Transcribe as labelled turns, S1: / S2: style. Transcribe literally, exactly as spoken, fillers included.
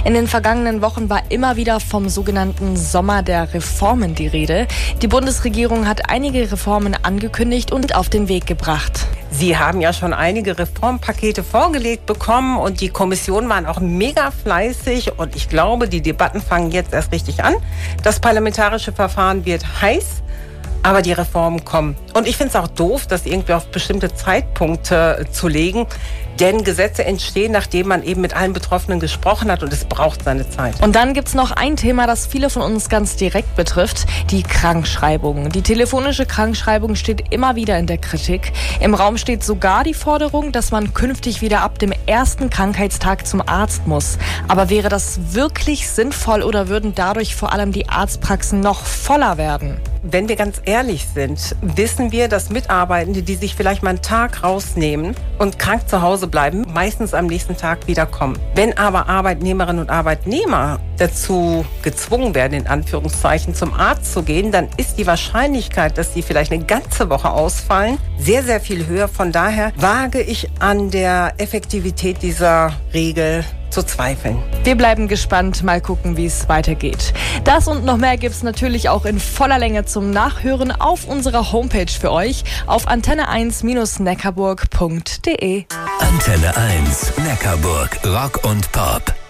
S1: In den vergangenen Wochen war immer wieder vom sogenannten Sommer der Reformen die Rede. Die Bundesregierung hat einige Reformen angekündigt und auf den Weg gebracht.
S2: Sie haben ja schon einige Reformpakete vorgelegt bekommen und die Kommission waren auch mega fleißig und ich glaube, die Debatten fangen jetzt erst richtig an. Das parlamentarische Verfahren wird heiß, aber die Reformen kommen. Und ich finde es auch doof, das irgendwie auf bestimmte Zeitpunkte zu legen, denn Gesetze entstehen, nachdem man eben mit allen Betroffenen gesprochen hat und es braucht seine Zeit.
S1: Und dann gibt's noch ein Thema, das viele von uns ganz direkt betrifft, die Krankschreibung. Die telefonische Krankschreibung steht immer wieder in der Kritik. Im Raum steht sogar die Forderung, dass man künftig wieder ab dem ersten Krankheitstag zum Arzt muss. Aber wäre das wirklich sinnvoll oder würden dadurch vor allem die Arztpraxen noch voller werden?
S2: Wenn wir ganz ehrlich sind, wissen wir, dass Mitarbeitende, die sich vielleicht mal einen Tag rausnehmen und krank zu Hause bleiben, meistens am nächsten Tag wiederkommen. Wenn aber Arbeitnehmerinnen und Arbeitnehmer dazu gezwungen werden, in Anführungszeichen zum Arzt zu gehen, dann ist die Wahrscheinlichkeit, dass sie vielleicht eine ganze Woche ausfallen, sehr, sehr viel höher. Von daher wage ich an der Effektivität dieser Regel zu zweifeln.
S1: Wir bleiben gespannt, mal gucken, wie es weitergeht. Das und noch mehr gibt's natürlich auch in voller Länge zum Nachhören auf unserer Homepage für euch auf antenne eins neckarburg punkt de.
S3: Antenne eins Neckarburg, Rock und Pop.